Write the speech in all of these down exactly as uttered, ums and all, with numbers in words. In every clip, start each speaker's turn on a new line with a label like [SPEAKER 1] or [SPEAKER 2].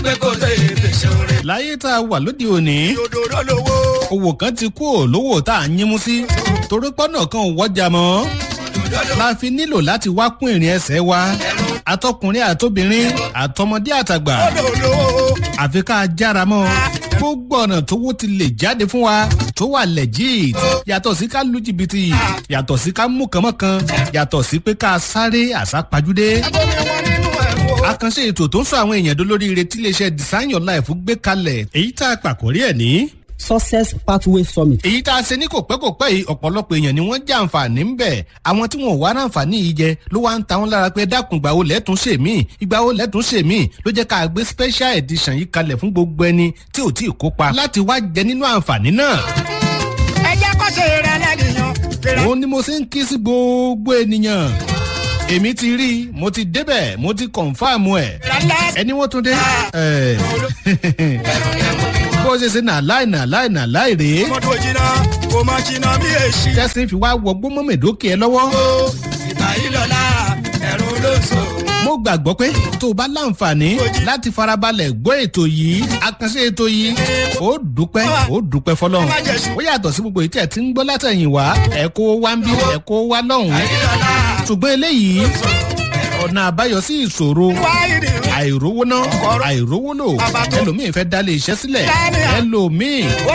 [SPEAKER 1] pé kò tètè ṣoore.
[SPEAKER 2] láyé tá a wà lóde òní
[SPEAKER 1] òdòdó lówó.
[SPEAKER 2] owó kan ti kú ò lówó tá a yín mú sí torí pọ́nà kan ò wọ́jà mọ́ la fi nílò láti wá kún ìrìn ẹsẹ̀ wa àtọkùnrin àtobìnrin àtọmọdé àtàgbà
[SPEAKER 1] òdòdó.
[SPEAKER 2] àfi ká jára mọ́ gbogbo ọ̀nà tówó ti lè jáde fún wa tó wà legit yàtọ̀ sí ká lu jìbìtì yàtọ̀ sí ká mú kànmọ́kan yàtọ̀ sí pé ká sáré àsápajúdé.
[SPEAKER 1] ẹgbẹ́ mi wọ́n nínú ẹ̀rọ.
[SPEAKER 2] àkànṣe ètò tó ń sọ àwọn èèyàn dolóríire tí iléeṣẹ́ design your life gbé kalẹ̀ èyí tá a pàkórí ẹ̀ ní.
[SPEAKER 3] success pathway summit.
[SPEAKER 2] èyí tá a ṣe ní kò pẹ́ kò pẹ́ yìí ọ̀pọ̀lọpọ̀ èèyàn ni wọ́n jẹ́ àǹfààní ń bẹ̀ àwọn tí wọn ò wá ráǹfààní yìí jẹ ló wá ń ta wọn lára pé dákun ìgbà wo lẹ́tún ṣe mí ìgbà wo lẹ́tún ṣe mí ló jẹ́ ká gbé special edition yìí kalẹ̀ fún gbogbo ẹni tí ò tí ì kópa láti wá jẹ nínú àǹfààní náà.
[SPEAKER 1] ẹ jẹ́ kó ṣe rẹ̀ lẹ́gìyàn.
[SPEAKER 2] òun ni mo ṣe ń kí sí gbogbo ènìyàn èmi ti rí i mo ti débẹ̀ mo ti kọ̀ǹfàmù ẹ̀ ẹni wọ́n tún dé bó ṣe ṣe nà láì nà láì nà láì rèé
[SPEAKER 1] mọ́tò jìnnà kò má jìnnà bí èsì.
[SPEAKER 2] tẹ́sí fi wá wọgbó mọ́mẹ́dókè ẹ lọ́wọ́.
[SPEAKER 1] ìgbà yìí lọ́la ẹ̀rọ olóṣù.
[SPEAKER 2] mo gbàgbọ́ pé tó o bá láǹfààní láti farabalẹ̀ gbọ́ ètò yìí àkànṣe ètò yìí ó dúpẹ́ ó dúpẹ́ fọlọ́run ó yàtọ̀ sí gbogbo ìtẹ̀ tí ń gbọ́ látẹ̀yìn wá ẹ̀kọ́ wá ń bí ẹ̀kọ́ wá lọ́hùn-ún ṣùgbọ́n eléyìí ọ̀nà àbáyọ sí ìṣòro àìrówó ná àìrówó lò ẹlòmíì fẹ́ dálé iṣẹ́ sílẹ̀ ẹlòmíì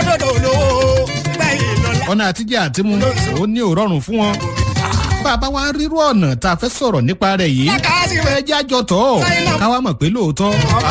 [SPEAKER 2] ọ̀nà àtijọ́ àtimú ó ní òrọ̀rùn fún wọn bàbá wa rírú ọ̀nà tá a fẹ́ sọ̀rọ̀ nípa rẹ̀ yìí ẹ jẹ́ àjọ tọ̀ káwa mọ̀ pé lóòótọ́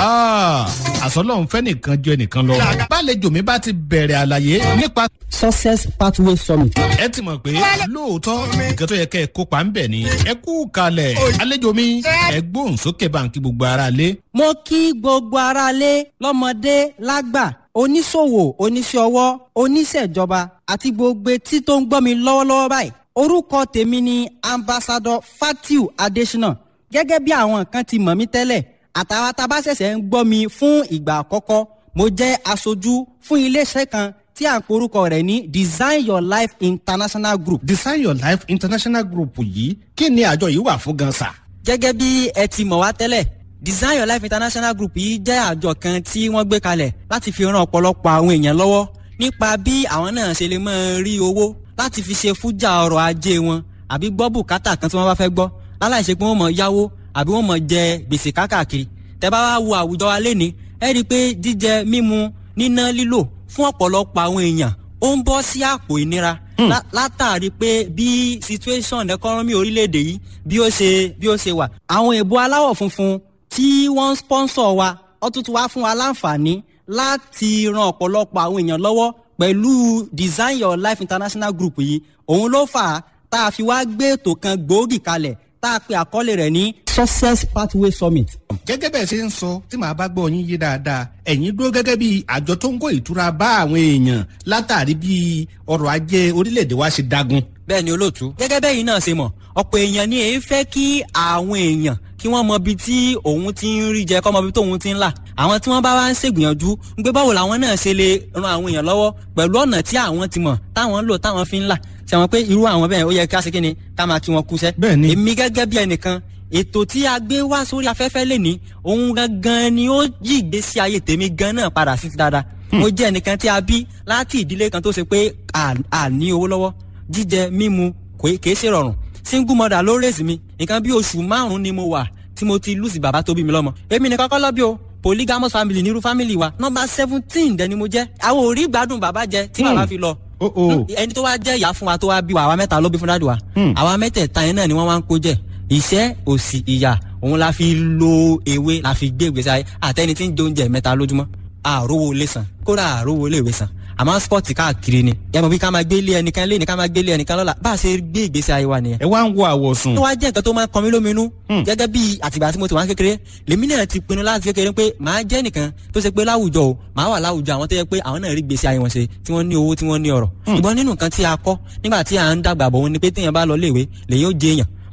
[SPEAKER 2] àsọlọ́run fẹ́ nìkan ju ẹnìkan lọ bálejò mi bá ti bẹ̀rẹ̀ àlàyé nípa
[SPEAKER 3] success pathway summit.
[SPEAKER 2] ẹ ti mọ̀ pé lóòótọ́ nǹkan tó yẹ kẹ́ ẹ kópa ń bẹ̀ ni ẹ kú kalẹ̀ àlejò mi ẹ gbóhùn sókè báńkì gbogbo ara lé.
[SPEAKER 3] mo kí gbogbo ara lé lọ́mọdé lágbà oníṣòwò oníṣẹ́ ọwọ́ oníṣẹ́jọba àti gbogbo etí tó ń gbọ́ mi lọ́wọ́lọ́wọ́ báyìí orúkọ tèmi ni ambassador Fatiu Adesina gẹ́gẹ́ bí àwọn kan ti mọ̀ mí tẹ́lẹ̀ àtàwọn tábà ṣẹ̀ṣẹ̀ ń gbọ́ mi fún ìgbà àkọ́kọ́ mo jẹ́ aṣojú fún iléeṣẹ́ kan tí à ń porúkọ rẹ̀ ní Design Your Life International Group.
[SPEAKER 2] Design Your Life International Group yìí kí ni àjọ yìí wà fún gan sa.
[SPEAKER 3] gẹ́gẹ́ bí ẹ ti mọ̀ wá tẹ́lẹ̀ Design Your Life International Group yìí jẹ́ àjọ kan tí wọ́n gbé kalẹ̀ láti fi ran ọ̀pọ̀lọpọ̀ àwọn èèyàn lọ́wọ́ nípa bí àwọn náà ṣe lè máa rí owó láti fi ṣe fújà ọrọ̀ ajé wọn àbí gbọ́ bùkátà kan tí wọ́n bá fẹ́ gbọ́ láláìṣe pé wọ́n mọ̀ yáwó àbí wọ́n mọ̀ jẹ gbèsè kákàkiri tẹ́ bá wá wo àwùjọ wa lénìí ẹ rí i pé jíjẹ mímu níná lílò fún ọ̀pọ̀lọpọ̀ àwọn èèyàn ó ń bọ́ sí àpò ìnira látàrí pé bí situation economy orílẹ̀-èdè yìí bí ó ṣe bí ó ṣe wà. àwọn èèbó aláwọ̀ funfun tí wọ́n ń sponsor wa ó tún ti wá fún wa láǹfààní láti ran ọ̀pọ̀lọpọ̀ àwọn èèyàn lọ́wọ́ pẹ̀lú Design Your Life International Group yìí òun ló fà á tá a fi wá gbé ètò kan gbòógì kalẹ̀ tá a pe àkọlé rẹ̀ ní success pathway summit.
[SPEAKER 2] gẹ́gẹ́ bẹ́ẹ̀ ṣe ń sọ tí màá bá gbọ́ yín yé dáadáa ẹ̀yin dúró gẹ́gẹ́ bí àjọ tó ń kó ìtura bá àwọn èèyàn látàrí bí ọrọ̀ ajé orílẹ̀-èdè wa ṣe dagun.
[SPEAKER 3] bẹ́ẹ̀ ni olóòtú gẹ́gẹ́ bẹ́ẹ̀ yìí náà ṣe mọ̀ ọ̀pọ̀ èèyàn ni èyí fẹ́ kí àwọn èèyàn kí wọ́n mọ ibi tí òun ti ń rí jẹ kọ́ mọ ibi tí òun ti ń là àwọn tí wọ́n bá wá ń ṣègbìyànjú ń gbé báwo làwọn náà ṣe lè ran àwọn èèyàn lọ́wọ́ pẹ̀lú ọ̀nà tí àwọn ti mọ̀ táwọn ń lò táwọn fi ń là ṣe wọn pé irú àwọn bẹ́ẹ̀ ó yẹ ká ṣe kí ni ká máa kí wọn kúṣẹ́.
[SPEAKER 2] bẹ́ẹ̀ni
[SPEAKER 3] èmi gẹ́gẹ́ bí ẹnìkan ètò tí a gbé wá sórí afẹ́fẹ́ lè ní òun gangan ni ó yí ìgbésí ayé tèmi gan náà padà sí ti dáadáa. mo jẹ́ ẹnìkan tí a bí láti ìdílé kan tó ṣe pé a ní owó lọ́wọ́ jíjẹ mímu kìí ṣe rọrùn single mother ló raise mi nǹkan bí oṣù márùn-ún ni mo wà tí mo ti lùsì bàbá tó bí mi lọ́mọ èmi nìkan kọ́ lọ́bí o polygamous family nírú family wa number seventeen dẹni mo jẹ́ àwọn ò rí gbádùn bàbá jẹ tí bàbá fi lọ ẹni tó wá jẹ́ ìyá fún wa tó wá bí wa àwa mẹ́ta ló bí fún dáàdì wa àwa mẹ́tẹ̀ẹ̀ta yẹn náà ni wọ́n wá ń kó jẹ ìṣẹ́ òṣì ìyà òun la fi lo ewé la fi gbé ìgbésí ayé àtẹni tí ń jẹ oúnjẹ mẹ́ta lójúmọ́ àrówó ilé san kódà àrówó ilé ìwé san àmọ́ spọ́ọ̀tì káàkiri ni ẹ mọ̀ bí ká máa gbé ilé ẹnìkan lé ní ká máa gbé ilé ẹnìkan lọ́la bá a ṣe gbé ìgbésí ayé wa nìyẹn.
[SPEAKER 2] ẹ wá ń wo àwọ̀sùn.
[SPEAKER 3] ó wá jẹ́ nǹkan tó máa ń kan mí lóminú gẹ́gẹ́ bí àtìgbà tí mo ti wá kékeré lèmi náà ti pinnu láti kékeré pé màá jẹ́ nìkan tó ṣe pé láwùjọ o màá wà láwùjọ àwọn tó yẹ pé àwọn náà rí ìgbésí ayé wọn ṣe tí wọ́n ní owó tí wọ́n ní ọrọ̀. ṣùgbọ́n nínú nǹkan tí a kọ́ nígbà tí à ń dàgbà bọ̀ wọn ni pé téèyàn bá lọ léèwé lèyìn ó jẹ èèyàn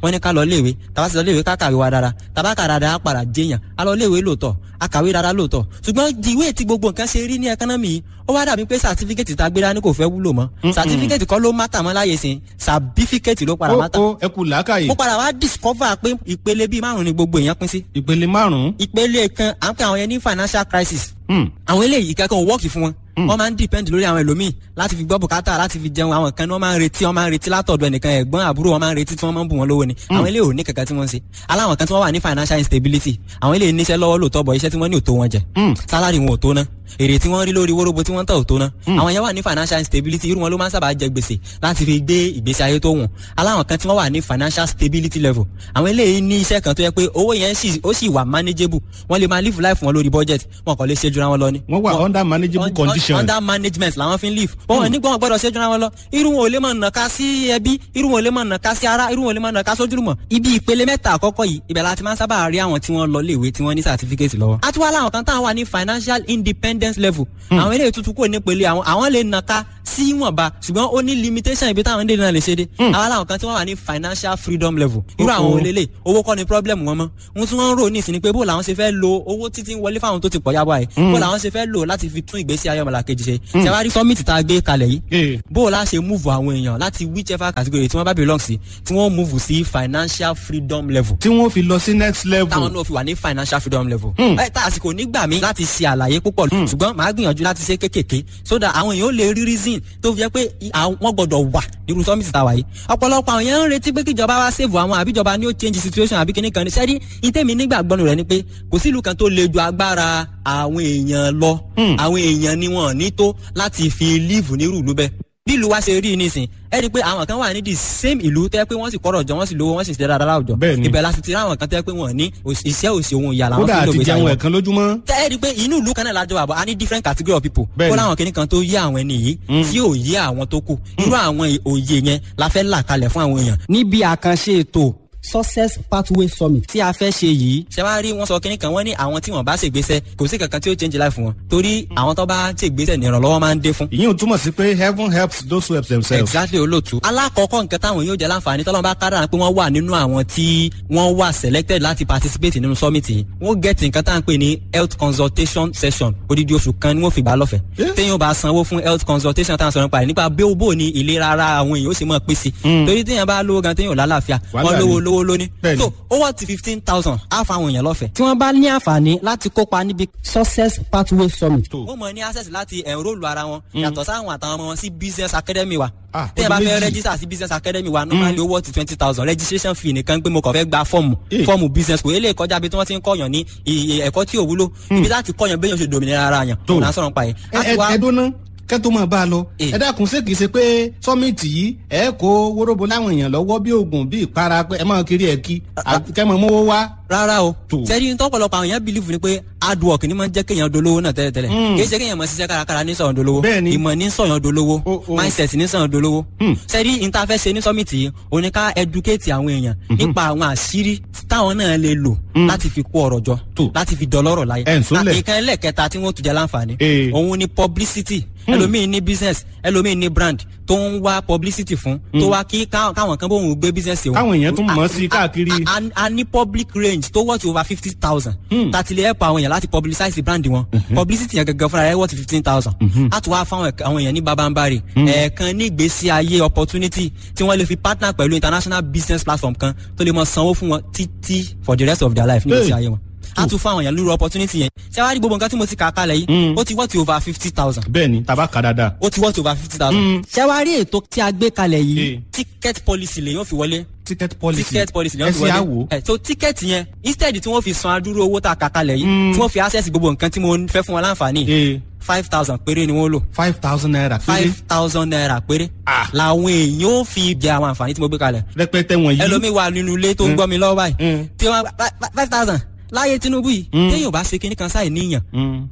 [SPEAKER 3] wọ́n ní ká lọ léèwé tàbá sì lọ léèwé ká kàwé wa dára tàbá kà dára á padà jẹyàn á lọ léèwé lóòótọ́ á kàwé dára lóòótọ́ ṣùgbọ́n ìwé tí gbogbo nǹkan ṣe rí ní ẹkánọ́mì yìí ó wá dàbí pé sàtífíkẹ́tì tá a gbé dání kò fẹ́ wúlò mọ́ sàtífíkẹ́tì kọ́ ló mátà mọ́ láyé sìn sàbífíkẹ́tì ló padà mátà.
[SPEAKER 2] ó ẹ kú làákàyè.
[SPEAKER 3] mo padà wá discover pé ìpele bíi márùn ni gbogbo èèyàn pín sí.
[SPEAKER 2] ìpele márùn.
[SPEAKER 3] ìpele kan à ń pè àwọn yẹn ní financial crisis. àwọn eléyìí kẹ́kọ̀ọ́ wọ́ọ̀kì fún wọn. wọ́n máa ń depend lórí àwọn ẹlòmíì láti fi gbọ́ bùkátà láti fi jẹun àwọn kan ní wọ́n máa ń retí wọ́n máa ń retí látọ̀dọ̀ ẹnìkan ẹ̀gbọ́n àbúrò wọ́n máa ń retí tí wọ́n máa ń bù wọ́n lówó ni. àwọn eléyìí ò ní kankan tí wọ́n ń ṣe. aláwọn kan tí wọ́n wà ní financial instability àwọn eléyìí níṣẹ́ lọ́wọ́ lóòótọ́ bọ̀ iṣẹ́ tí wọ́n ní ò tó wọn jẹ. salary wọn ò tó ná èrè tí wọ́n rí lórí wóróbo tí wọ́n tà ò tó ná. àwọn yẹn wà ní financial instability irú wọn ló máa ń sábà jẹ gbèsè láti fi gbé ìgbésí ayé tó wùn. aláwọn kan tí wọ́n wà ní financial stability level àwọn eléyìí ní iṣẹ́ kan tó yẹ pé owó yẹn ó sì wà manageable wọ́n lè máa live life wọn lórí budget wọn kò lè ṣe jura wọn lọ ni.
[SPEAKER 2] wọ́n wà under manageable condition.
[SPEAKER 3] under management làwọn fi ń live. wọn ní gbọ́n gbọ́dọ̀ ṣe jura wọn lọ irú wọn ò lè máa nàka sí ẹbí irú wọn ò lè máa nàka sí ara irú wọn ò lè máa nàka sójúlùmọ̀. ibi ìpele mẹ́ta àkọ́kọ́ yìí ibẹ̀ la ti máa ń sábà rí àwọn tí wọ́n lọ léèwé tí wọ́n ní certificate lọ́wọ́. a tún wá láwọn kan táwọn wà ní financial independence level. àwọn eléyìí tuntun kò ní pele àwọn àwọn lè nàka sí wọ̀nba ṣùgbọ́n ó ní limitation ibi táwọn dé náà lè ṣe dé. àwọn làwọn kan tí wọ́n wà ní financial freedom level. irú àwọn olélè owó kọ́ ni problem wọn mọ́. wọ́n tún wọ́n ń rò ní ìsìn ni pé bó làwọn ṣe fẹ́ lo owó títí wọlé fáwọn tó ti pọ̀ yábọ̀ ẹ̀. bó làwọn ṣe fẹ́ lò láti fi tún ìgbésí ayé ọmọlàkejì ṣe. ṣe wá rí summit tá a gbé kalẹ̀ yìí. bó la ṣe move àwọn èèyàn láti whichever category tí wọ́n bá belong sí tí wọ́n move sí financial freedom level.
[SPEAKER 2] tí wọ́n fi lọ sí next level.
[SPEAKER 3] táwọn náà fi wà ní financial freedom level. ẹ tá àsìkò nígbà mi láti ṣe àlàyé púpọ̀ ṣùgbọ́n màá gbìyànjú láti ṣe kékèké so that àwọn èèyàn ó lè rí reason tó fi jẹ́ pé wọ́n gbọ́dọ̀ wà nírú summit tá a wà yìí. ọ̀pọ̀lọpọ̀ àwọn èèyàn ń retí pé kíjọba wá save àwọn àbíjọba ní ó change situation àbí kíní kan ní sẹ́rí ìtẹ́mi nígbàgbọ́nù rẹ̀ ni pé kò sí ìlú kan tó le ju agbára àwọn èèyàn lọ. àwọn èèyàn ni wọn ní tó láti fi live nírú ìlú bẹ́ẹ̀. bí ìlú wa ṣe rí nísìn ẹ rí i pé àwọn kan wà ní the same ìlú tẹ́ pé wọ́n sì kọ́rọ̀ jọ wọ́n sì lówó wọ́n sì ṣe dáadáa láwùjọ. ibẹ̀ la sì ti rí àwọn kan tẹ́ pé wọ́n ní iṣẹ́ òsì ohun ìyá làwọn fi lò gbèsè àwọn.
[SPEAKER 2] kódà àti jẹun ẹ̀kan lójúmọ́.
[SPEAKER 3] tẹ́ ẹ rí i pé inú ìlú kan náà lájọ wà bọ́ a ní different category of people. kó láwọn kìnnì kan tó yé àwọn ẹni yìí tí ò yé àwọn tó kù. irú àwọn òye yẹn la fẹ́ là kalẹ̀ fún àwọn èèyàn. níbi àkànṣe ètò success pathway summit tí a fẹ́ ṣe yìí ṣe wá rí wọn sọ kínní kan wọ́n ní àwọn tí wọ́n bá ṣègbésẹ̀ kò sí kankan tí ó change life wọn torí àwọn tó bá ṣègbésẹ̀ ní ìrànlọ́wọ́ máa ń dé fún.
[SPEAKER 2] ìyẹn ò túmọ̀ sí pé heaven helps those who help themselves.
[SPEAKER 3] exactly olóòtú. alákọ̀ọ́kọ́ nǹkan táwọn yóò jẹ́ láǹfààní tọ́lọ́mọ bá kádàrá pé wọ́n wà nínú àwọn tí wọ́n wà selected láti participate nínú summit yìí wọ́n get nǹkan tá à ń pè ní health consultation session odidi oṣù kan ni wọ́n fi gbà lọ́fẹ̀ẹ́. téèyàn bá sanwó fún health consultation tá à ń sọ̀rọ̀ nípa ẹ̀ nípa bí ó bò ní ìlera ara àwọn èèyàn ó sì mọ̀ pé sí. torí téèyàn bá lówó gan téèyàn lálàáfíà wọ́n lówó lówó lóní. so ó wà ti fifteen thousand á fa àwọn èèyàn lọ́fẹ̀ẹ́. tí wọ́n bá ní àǹfààní láti kópa níbi success pathway summit. wọ́n mọ̀ ní access láti enrol ara wọn yàtọ̀ sáwọn àtàwọn ọmọ wọn sí business academy wa. tẹ́ ẹ bá fẹ́ register sí business academy wa normally owó ti twenty thousand registration fee nìkan pé mo kàn fẹ́ gba fọ́ọ̀mù fọ́ọ̀mù business kò eléyìí kọjá bí tí wọ́n ti ń kọ́yàn ní ẹ̀kọ́ tí ò wúlò ibi láti kọ́yàn béèyàn ṣe dòmìnira ara yàn tó náà sọ̀rọ̀ pa yẹn.
[SPEAKER 2] ẹ dúná kẹ́ tó máa bá a lọ ẹ dákun ṣé kìí ṣe pé sọ́mìtì yìí ẹ kó wóróbo láwọn èèyàn lọ́wọ́ bí oògùn bí ìpara pé ẹ máa kiri ẹ̀ kí kẹ́ mọ̀ mówó wá.
[SPEAKER 3] rárá o sẹ́ni tọ́pọ̀lọpọ̀ àwọn èèyàn believe ni pé hard work ni máa ń jẹ́ kéèyàn dolówó náà tẹ́lẹ̀tẹ́lẹ̀ kì í ṣe kéèyàn máa ṣiṣẹ́ kárakára ní sọ̀yàn dolówó ìmọ̀ ní sọ̀yàn dolówó mindset ní sọ̀yàn dolówó sẹ́ni ìtafẹ́ ṣe ní sọ́mìtì yìí òní ká educate àwọn èèyàn nípa àwọn àṣírí táwọn náà lè lò láti fi kó ọrọ̀ jọ láti fi dọlọ́rọ̀ láyé ìkan ẹlẹ́kẹta tí wọ́n tún jẹ́ láǹfààní òun ni publicity ẹlòmíì ní business ẹlòmíì ní brand tó ń wá publicity fún tó wá kí káwọn kan bóun gbé business wọn.
[SPEAKER 2] káwọn èèyàn tún mọ̀ sí káàkiri.
[SPEAKER 3] a ní public range tó worth over fifty thousand. tàti lè help àwọn èèyàn láti publicize brand wọn. publicity yẹn gẹ́gẹ́ fúnra rẹ̀ worth fifteen thousand. a tún wá fáwọn àwọn èèyàn ní babambari. ẹ̀ẹ̀kan ní ìgbésí ayé opportunity tí wọ́n lè fi partner pẹ̀lú international business platform kan tó lè mọ sanwó fún wọn títí for the rest of their life ní ìgbésí ayé wọn. a tún fún àwọn èèyàn lórí opportunity yẹn ṣé wàá rí gbogbo nǹkan tí mo ti kà kalẹ̀ yìí ó ti worth over fifty thousand.
[SPEAKER 2] bẹ́ẹ̀ni tàbá kà dáadáa.
[SPEAKER 3] ó ti worth over fifty thousand. ṣé wàá rí ètò tí a gbé kalẹ̀ yìí ticket policy lè yóò fi wọlé.
[SPEAKER 2] ticket policy
[SPEAKER 3] ticket policy lè yóò fi wọlé.
[SPEAKER 2] ẹ ṣe àwò.
[SPEAKER 3] so ticket yẹn instead tí wọ́n fi san adúrú owó tá a kà kalẹ̀ yìí tí wọ́n fi access gbogbo nǹkan tí mo fẹ́ fún wọn láǹfààní five thousand péré ni wọ́n lò.
[SPEAKER 2] five thousand naira péré.
[SPEAKER 3] five thousand naira péré. làwọn èèyàn ó fi jẹ àwọn àǹfààní tí mo gbé kalẹ̀.
[SPEAKER 2] rẹpẹtẹ wọ̀nyí.
[SPEAKER 3] ẹlòmíì wà nínú ilé tó ń gbọ́ mi lọ́wọ́ báyìí tí wọ́n five thousand láyé Tinubu yìí téèyàn bá ṣe kinní kan sáì níyàn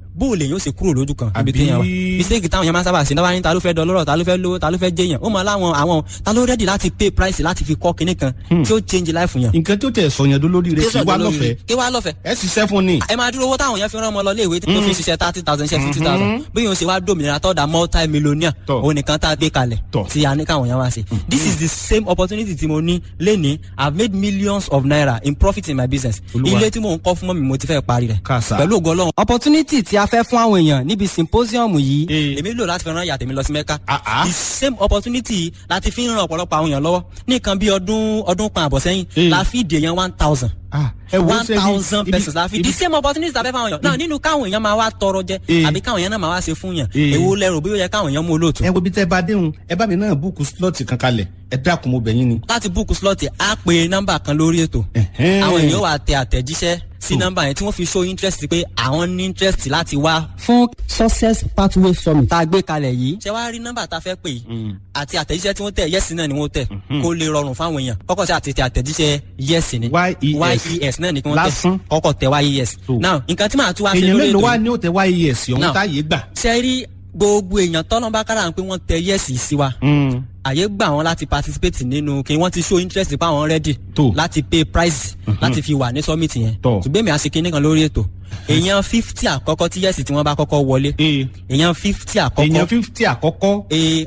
[SPEAKER 3] bó lè yóò ṣe kúrò lójú kan níbi tí yẹn wà. mistake táwọn yẹn máa sábà ṣe náà ní ta ló fẹ́ dọlọ́rọ̀ ta ló fẹ́ lówó ta ló fẹ́ jẹyàn ó mọ láwọn àwọn ta ló ready láti pay price láti fi kọ́ kinní kan tí ó change life yẹn.
[SPEAKER 2] nǹkan tí ó tẹ̀ sọ yẹn dó lórí rẹ̀ kí wá lọ́fẹ̀ẹ́.
[SPEAKER 3] kí wá lọ́fẹ̀ẹ́.
[SPEAKER 2] ẹ ṣiṣẹ́ fún ni.
[SPEAKER 3] ẹ máa dúró owó táwọn yẹn fi rán ọmọ lọ léèwé tó fi ṣiṣẹ́ thirty thousand ṣe fifty thousand bí yóò ṣe wá dòmìnira tọ́da multi millionaire òun nìkan tá a gbé kalẹ̀ tí a ní káwọn yẹn wá ṣe. this is the same opportunity tí mo ní lénìí I've made millions of naira in profit in my business. ilé tí mò ń kọ́ fún mọ́mì mo ti fẹ́ parí rẹ̀. pẹ̀lú ògo Ọlọ́run. opportunity tí a fẹ́ fún àwọn èèyàn níbi symposium yìí èmi lò láti fi rán ìyá tèmi lọ sí Mẹ́kà. the same opportunity láti fi ràn ọ̀pọ̀lọpọ̀ àwọn èèyàn lọ́wọ́ ní nǹkan bí ọdún ọdún kan àbọ̀ sẹ́yìn la fi dè yẹn one thousand. one thousand pesos la fi the same opportunity la fẹ́ fáwọn èèyàn náà nínú káwọn èèyàn máa wá tọrọ jẹ àbí káwọn èèyàn náà máa wá ṣe fún yàn èwo lẹ́rù bí ó yẹ káwọn èèyàn mú olóòtú.
[SPEAKER 2] ẹ wo bí tẹ bá déhùn ẹ bá mi náà búùkù slọ́ọ̀tì kan kalẹ̀ ẹ dákun mo bẹ̀ yín ni.
[SPEAKER 3] láti búùkù slọ́ọ̀tì á pe nọ́mbà kan lórí ètò àwọn èèyàn wà tẹ àtẹ̀jíṣẹ́ sí nọ́mbà yẹn tí wọ́n fi show interest pé àwọn ní interest láti wá fún success pathway summit tá a gbé kalẹ̀ yìí. ṣé wàá rí nọ́mbà tá a fẹ́ pè yìí àti àtẹ̀jíṣẹ́ tí wọ́n tẹ̀ yẹ́sì náà ni wọ́n tẹ̀ kó lè rọrùn fáwọn èèyàn kọ́kọ́ sí àti àtẹ̀jíṣẹ́ yẹ́sì ni yes náà ni kí wọ́n tẹ̀ kọ́kọ́ tẹ̀ yes. now nǹkan tí màá tún wá ṣe lórí ètò yìí. èèyàn mélòó wá ní ó tẹ yes ọ̀hún táyé gbà. ṣe rí gbogbo èèyàn tọ́nà bá kára pé wọ́n tẹ yẹ́sì sí wa àyè gbà wọn láti participate nínú kí wọ́n ti show interest pa wọn ready láti pay price láti fi wà ní summit yẹn ṣùgbọ́n mi àṣekí nìkan lórí ètò èèyàn fifty àkọ́kọ́ tí yẹ́sì tí wọ́n bá kọ́kọ́ wọlé èèyàn fifty àkọ́kọ́
[SPEAKER 2] èèyàn fifty àkọ́kọ́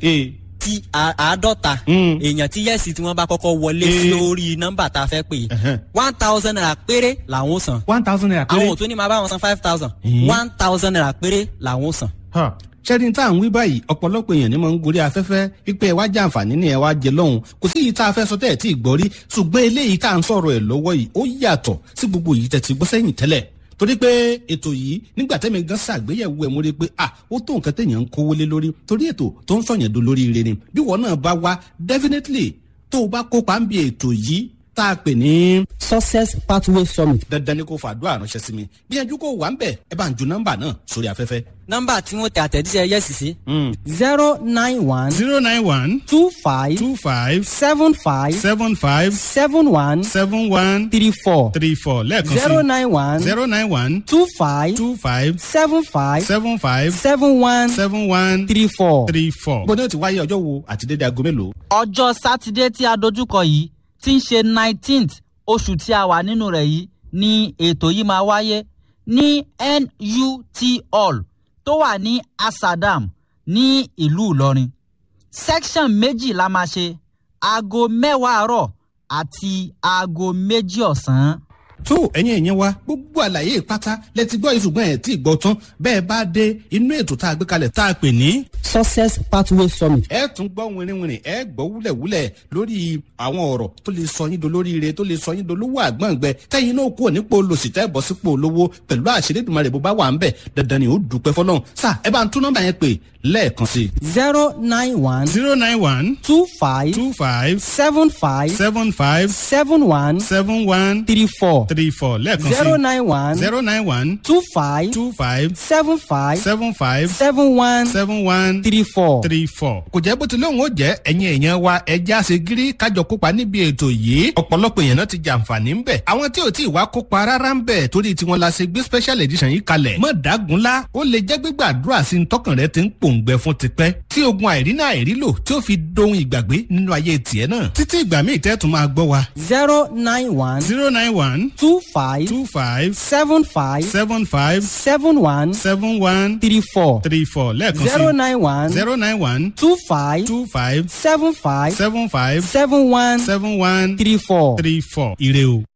[SPEAKER 3] ti àádọ́ta èèyàn tí yẹ́sì tí wọ́n bá kọ́kọ́ wọlé lórí nọ́mbà tá a fẹ́ pè one thousand naira péré làwọn san
[SPEAKER 2] one thousand naira péré
[SPEAKER 3] àwọn ò tún ní máa bá wọn san five thousand one thousand naira péré làwọn san.
[SPEAKER 2] ṣẹ́ni tá à ń wí báyìí ọ̀pọ̀lọpọ̀ èèyàn ni mo ń gorí afẹ́fẹ́ wípé ẹ wá jẹ àǹfààní ni ẹ wá jẹ lọ́hùn kò sí yìí tá a fẹ́ sọ tẹ́ ẹ̀ tí ì gbọ́ rí ṣùgbọ́n eléyìí tá à ń sọ̀rọ̀ ẹ̀ lọ́wọ́ yìí ó yàtọ̀ sí gbogbo yìí tẹ́ ti gbọ́ sẹ́yìn tẹ́lẹ̀ torí pé ètò yìí nígbà tẹ́mi gan ṣàgbéyẹ̀wò ẹ̀ mo rí i pé ah ó tó nǹkan téèyàn ń kówó lé lórí torí ètò tó ń sọ̀yàn do lórí ire ni bí wọn náà bá wá definitely tó o bá kópa ń bi ètò yìí tá a pè ní success pathway summit dandan ni kò fàdúrà ránṣẹ́ sí mi bí ẹjú kò wà ń bẹ̀ ẹ bá ń ju nọ́mbà náà sórí afẹ́fẹ́.
[SPEAKER 3] nọ́mbà tí wọ́n tẹ àtẹ̀jíṣẹ́ yẹ́sì sí. zero nine one.
[SPEAKER 2] zero nine one.
[SPEAKER 3] two five.
[SPEAKER 2] two five.
[SPEAKER 3] seven five.
[SPEAKER 2] seven five.
[SPEAKER 3] seven one.
[SPEAKER 2] seven one.
[SPEAKER 3] three four.
[SPEAKER 2] three four lẹ́ẹ̀kan sí.
[SPEAKER 3] zero nine one.
[SPEAKER 2] zero nine one.
[SPEAKER 3] two five.
[SPEAKER 2] two five.
[SPEAKER 3] seven five.
[SPEAKER 2] seven five.
[SPEAKER 3] seven one.
[SPEAKER 2] seven one.
[SPEAKER 3] three four.
[SPEAKER 2] three four. bó ní o ti wáyé ọjọ́ wo àti dédé aago mélòó.
[SPEAKER 4] ọjọ́ sátidé tí a dojúkọ yìí tí ń ṣe nineteenth oṣù tí a wà nínú rẹ̀ yìí ni ètò yìí máa wáyé ní N U T Hall tó wà ní Asadam ní ìlú Ìlọrin. section méjì la máa ṣe aago mẹ́wàá àárọ̀ àti aago méjì ọ̀sán.
[SPEAKER 2] tó ẹ̀yin ẹ̀yin wa gbogbo àlàyé pátá lẹ́tí gbọ́ ìṣùgbọ́n ẹ̀ tí ì gbọ́ tán bẹ́ẹ̀ bá dé inú ètò tá a gbé kalẹ̀ tá a pè ní
[SPEAKER 3] success pathway summit.
[SPEAKER 2] ẹ tún gbọ́ wìnrìnwìnrìn ẹ gbọ́ wúlẹ̀wúlẹ̀ lórí àwọn ọ̀rọ̀ tó lè sọ yín dolóríire tó lè sọ yín dolówó àgbọ̀ngbẹ tẹ́yìn náà kúrò nípò olòṣì tẹ́ bọ́ sípò olówó pẹ̀lú àṣírí Èdùmàrè bó bá wà ń bẹ̀ dandan ni ó dúpẹ́ fọlọ́run sá ẹ bá ń tún nọ́mbà yẹn pè lẹ́ẹ̀kan sí.
[SPEAKER 3] zero nine one.
[SPEAKER 2] zero nine one.
[SPEAKER 3] two five.
[SPEAKER 2] two five.
[SPEAKER 3] seven five.
[SPEAKER 2] seven five.
[SPEAKER 3] seven one.
[SPEAKER 2] seven one.
[SPEAKER 3] three four.
[SPEAKER 2] three four lẹ́ẹ̀kan sí.
[SPEAKER 3] zero nine one.
[SPEAKER 2] zero nine one.
[SPEAKER 3] two five.
[SPEAKER 2] two five.
[SPEAKER 3] seven five.
[SPEAKER 2] seven five.
[SPEAKER 3] seven one.
[SPEAKER 2] seven one.
[SPEAKER 3] three four.
[SPEAKER 2] three four. kò jẹ́ bó ti lóun ó jẹ́ ẹ̀yin èèyàn wa ẹja ṣe gírí kájọ kópa níbi ètò yìí ọ̀pọ̀lọpọ̀ èèyàn náà ti jàǹfààní ń bẹ̀ àwọn tí ò tí ì wá kópa rárá ń bẹ̀ torí tiwọn la ṣe gbé special edition yìí kalẹ̀ mọ̀ dágunlá ó lè jẹ́ gbígbàdúrà sí ní tọkàn rẹ ti ń pòǹgbẹ fún tipẹ́ tí ogun àìrínà àìrílò tí ó fi dohun ìgbàgbé nínú ayé tiẹ̀ náà títí ìgbà míì tẹ́ tún máa gbọ́ wa.
[SPEAKER 3] zero nine one.
[SPEAKER 2] zero nine one.
[SPEAKER 3] two five.
[SPEAKER 2] two five.
[SPEAKER 3] seven five.
[SPEAKER 2] seven five.
[SPEAKER 3] seven one.
[SPEAKER 2] seven one.
[SPEAKER 3] three four.
[SPEAKER 2] three four lẹ́ẹ̀kan sí.
[SPEAKER 3] zero nine one.
[SPEAKER 2] zero nine one.
[SPEAKER 3] two five.
[SPEAKER 2] two five.
[SPEAKER 3] seven five.
[SPEAKER 2] seven five.
[SPEAKER 3] seven one.
[SPEAKER 2] seven one.
[SPEAKER 3] three four.
[SPEAKER 2] three four. ire o.